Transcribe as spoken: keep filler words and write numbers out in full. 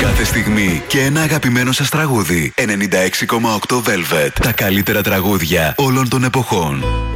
Κάθε στιγμή και ένα αγαπημένο σας τραγούδι. ενενήντα έξι κόμμα οκτώ Velvet. Τα καλύτερα τραγούδια όλων των εποχών.